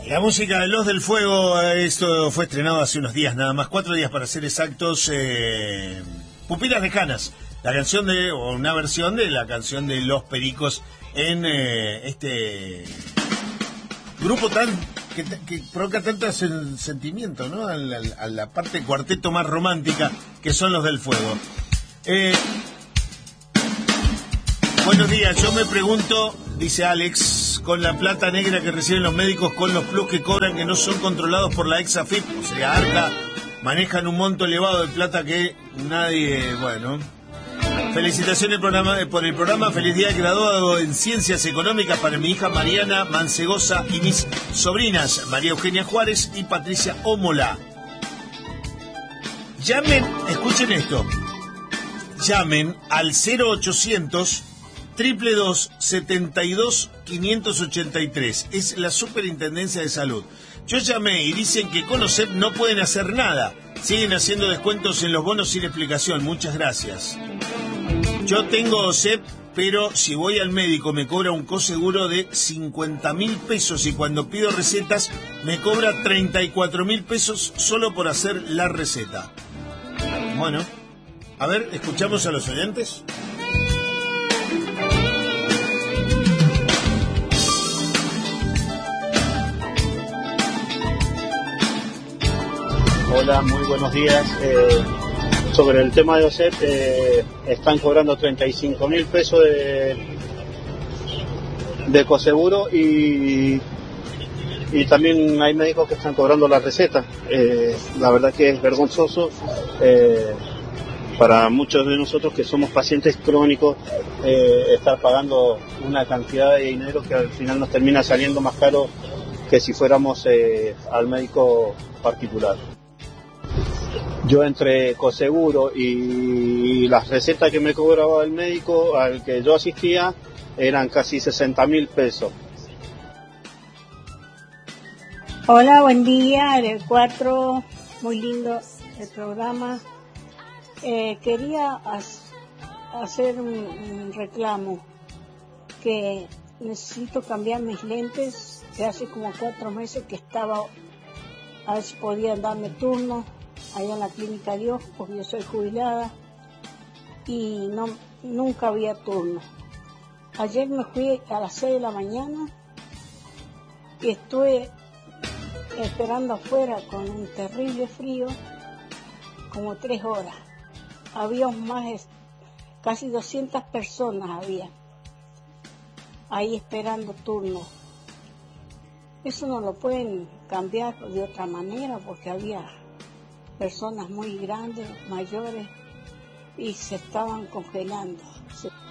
La música de Los del Fuego, esto fue estrenado hace unos días, nada más, 4 días para ser exactos. Pupilas de Canas, la canción o una versión de la canción de Los Pericos en este grupo que provoca tanto sentimiento, ¿no? A la parte cuarteto más romántica que son Los del Fuego. Buenos días, yo me pregunto, dice Alex, con la plata negra que reciben los médicos, con los plus que cobran que no son controlados por la ex-AFIP, o sea, ARCA, manejan un monto elevado de plata que nadie, bueno. Felicitaciones por el programa, feliz día de graduado en Ciencias Económicas para mi hija Mariana Mancegosa y mis sobrinas María Eugenia Juárez y Patricia Ómola. Llamen, escuchen esto, llamen al 0800 222 72 583. Es la Superintendencia de Salud. Yo llamé y dicen que con OSEP no pueden hacer nada. Siguen haciendo descuentos en los bonos sin explicación. Muchas gracias. Yo tengo OSEP, pero si voy al médico me cobra un coseguro de 50.000 pesos y cuando pido recetas me cobra 34.000 pesos solo por hacer la receta. Bueno, a ver, escuchamos a los oyentes. Hola, muy buenos días. Sobre el tema de OSEP, están cobrando 35.000 pesos de coseguro y también hay médicos que están cobrando la receta. La verdad que es vergonzoso para muchos de nosotros que somos pacientes crónicos estar pagando una cantidad de dinero que al final nos termina saliendo más caro que si fuéramos al médico particular. Yo entre coseguro y las recetas que me cobraba el médico al que yo asistía eran casi 60.000 pesos. Hola, buen día, el 4, muy lindo el programa. Quería hacer un reclamo, que necesito cambiar mis lentes, que hace como 4 meses que estaba, a ver si podían darme turno allá en la Clínica Dios, porque yo soy jubilada y nunca había turno. Ayer me fui a las 6 de la mañana y estuve esperando afuera con un terrible frío, como 3 horas. Había casi 200 personas había ahí esperando turno. Eso no lo pueden cambiar de otra manera, porque había personas muy grandes, mayores, y se estaban congelando.